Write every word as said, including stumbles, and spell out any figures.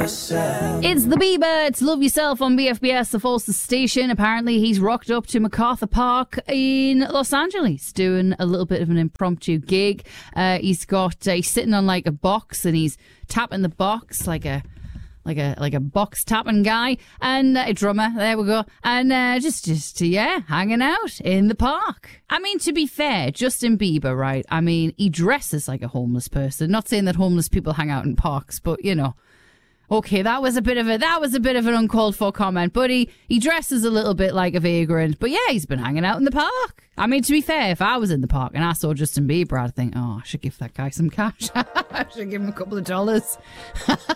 yourself. It's the Bieber. It's Love Yourself on B F B S, the Falls Station. Apparently, he's rocked up to MacArthur Park in Los Angeles doing a little bit of an impromptu gig. Uh, he's got uh, he's sitting on like a box and he's tapping the box like a like a like a box tapping guy and uh, a drummer. There we go. And uh, just just yeah, hanging out in the park. I mean, to be fair, Justin Bieber, right? I mean, he dresses like a homeless person. Not saying that homeless people hang out in parks, but you know. Okay, that was a bit of a that was a bit of an uncalled for comment, but he, he dresses a little bit like a vagrant. But yeah, he's been hanging out in the park. I mean, to be fair, if I was in the park and I saw Justin Bieber, I'd think, oh, I should give that guy some cash. I should give him a couple of dollars.